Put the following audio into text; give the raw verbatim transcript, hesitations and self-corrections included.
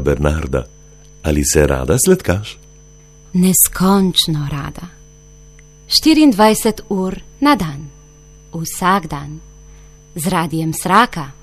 Bernarda, ali se rada sladkaš? Neskončno rada. štiriindvajset ur na dan, vsak dan, z radijem Sraka.